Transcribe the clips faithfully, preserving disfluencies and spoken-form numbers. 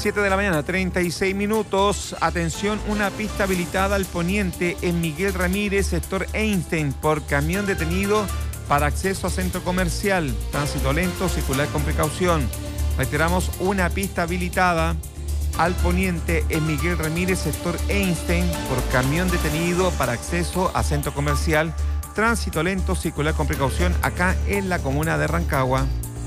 siete de la mañana, treinta y seis minutos. Atención, una pista habilitada al poniente en Miguel Ramírez, sector Einstein, por camión detenido para acceso a centro comercial. Tránsito lento, circular con precaución. Reiteramos, una pista habilitada al poniente en Miguel Ramírez, sector Einstein, por camión detenido para acceso a centro comercial. Tránsito lento, circular con precaución, acá en la comuna de Rancagua.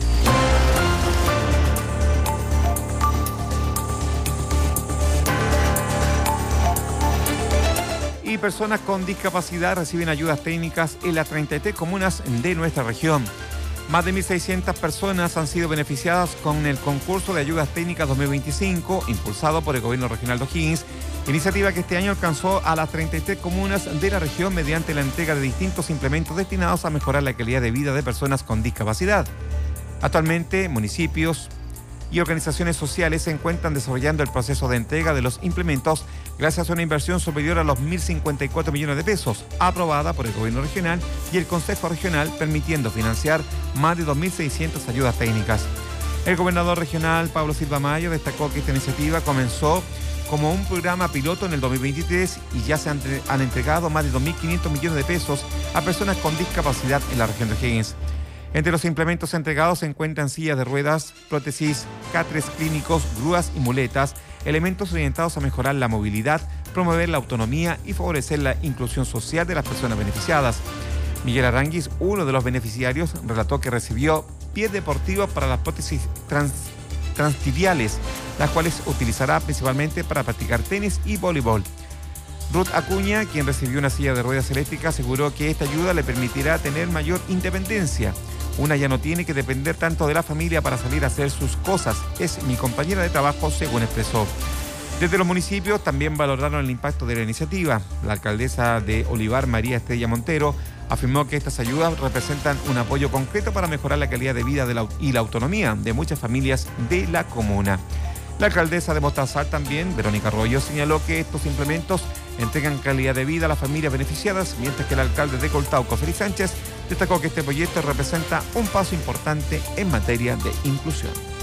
Y personas con discapacidad reciben ayudas técnicas en las treinta y tres comunas de nuestra región. Más de mil seiscientas personas han sido beneficiadas con el concurso de ayudas técnicas dos mil veinticinco, impulsado por el Gobierno Regional de O'Higgins, iniciativa que este año alcanzó a las treinta y tres comunas de la región mediante la entrega de distintos implementos destinados a mejorar la calidad de vida de personas con discapacidad. Actualmente, municipios y organizaciones sociales se encuentran desarrollando el proceso de entrega de los implementos gracias a una inversión superior a los mil cincuenta y cuatro millones de pesos, aprobada por el Gobierno Regional y el Consejo Regional, permitiendo financiar más de dos mil seiscientas ayudas técnicas. El gobernador regional, Pablo Silva Mayo, destacó que esta iniciativa comenzó como un programa piloto en el dos mil veintitrés y ya se han, han entregado más de dos mil quinientos millones de pesos a personas con discapacidad en la región de O'Higgins. Entre los implementos entregados se encuentran sillas de ruedas, prótesis, catres clínicos, grúas y muletas, elementos orientados a mejorar la movilidad, promover la autonomía y favorecer la inclusión social de las personas beneficiadas. Miguel Aránguiz, uno de los beneficiarios, relató que recibió pies deportivos para las prótesis trans, transtibiales, las cuales utilizará principalmente para practicar tenis y voleibol. Ruth Acuña, quien recibió una silla de ruedas eléctricas, aseguró que esta ayuda le permitirá tener mayor independencia. Una ya no tiene que depender tanto de la familia para salir a hacer sus cosas. Es mi compañera de trabajo, según expresó. Desde los municipios también valoraron el impacto de la iniciativa. La alcaldesa de Olivar, María Estrella Montero, afirmó que estas ayudas representan un apoyo concreto para mejorar la calidad de vida de la, y la autonomía de muchas familias de la comuna. La alcaldesa de Mostazal también, Verónica Arroyo, señaló que estos implementos entregan calidad de vida a las familias beneficiadas, mientras que el alcalde de Coltauco, Félix Sánchez, destacó que este proyecto representa un paso importante en materia de inclusión.